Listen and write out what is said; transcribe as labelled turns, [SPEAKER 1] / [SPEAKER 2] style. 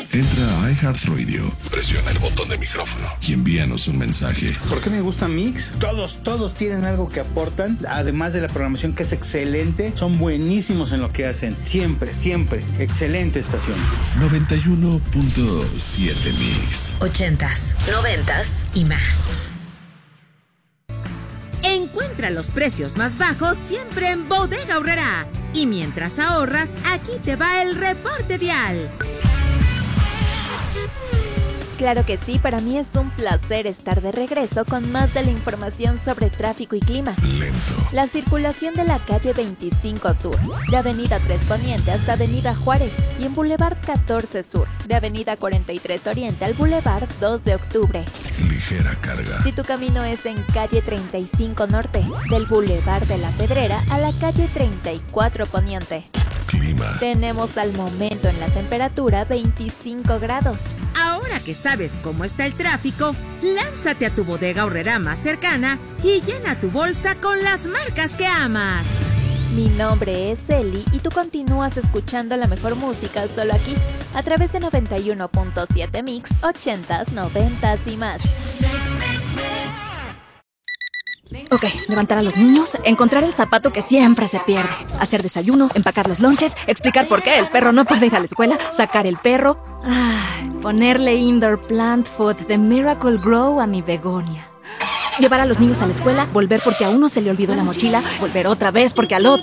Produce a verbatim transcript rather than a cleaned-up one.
[SPEAKER 1] Entra a iHeartRadio, presiona el botón de micrófono y envíanos un mensaje.
[SPEAKER 2] ¿Por qué me gusta Mix? Todos, todos tienen algo que aportan, además de la programación que es excelente, son buenísimos en lo que hacen. Siempre, siempre. Excelente estación.
[SPEAKER 1] noventa y uno punto siete Mix.
[SPEAKER 3] Ochentas, noventas y más. Encuentra los precios más bajos siempre en Bodega Aurrerá. Y mientras ahorras, aquí te va el reporte vial.
[SPEAKER 4] Claro que sí, para mí es un placer estar de regreso con más de la información sobre tráfico y clima.
[SPEAKER 1] Lento.
[SPEAKER 4] La circulación de la calle veinticinco Sur, de Avenida tres Poniente hasta Avenida Juárez, y en Boulevard catorce Sur, de Avenida cuarenta y tres Oriente al Boulevard dos de Octubre.
[SPEAKER 1] Ligera carga.
[SPEAKER 4] Si tu camino es en calle treinta y cinco Norte, del Boulevard de la Pedrera a la calle treinta y cuatro Poniente.
[SPEAKER 1] Clima.
[SPEAKER 4] Tenemos al momento en la temperatura veinticinco grados.
[SPEAKER 3] Ahora que sabes cómo está el tráfico, lánzate a tu Bodega Aurrerá más cercana y llena tu bolsa con las marcas que amas.
[SPEAKER 4] Mi nombre es Eli y tú continúas escuchando la mejor música solo aquí, a través de noventa y uno punto siete Mix, ochentas, noventas y más.
[SPEAKER 5] Ok, levantar a los niños, encontrar el zapato que siempre se pierde, hacer desayuno, empacar los lonches, explicar por qué el perro no puede ir a la escuela, sacar el perro, ah, ponerle indoor plant food de Miracle Grow a mi begonia. Llevar a los niños a la escuela, volver porque a uno se le olvidó la mochila, volver otra vez porque al otro